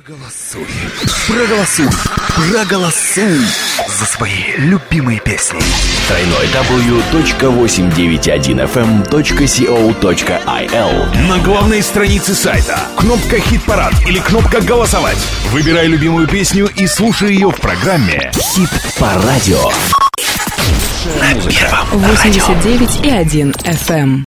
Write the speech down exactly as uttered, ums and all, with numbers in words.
Проголосуй, проголосуй, проголосуй за свои любимые песни. дабл ю дабл ю дабл ю точка восемьсот девяносто один эф эм точка си о точка ай эл. На главной странице сайта кнопка «Хит-парад» или кнопка «Голосовать». Выбирай любимую песню и слушай ее в программе «Хит по радио». На первом восемьдесят девять и один эф эм.